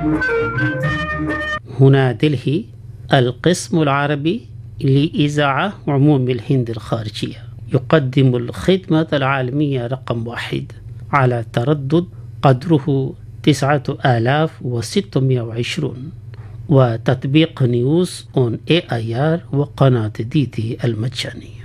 هنا دلهي، القسم العربي لإذاعة عموم الهند الخارجية، يقدم الخدمة العالمية رقم 1 على تردد قدره 9620، وتطبيق نيوز اون AIR وقناة DD المجانية.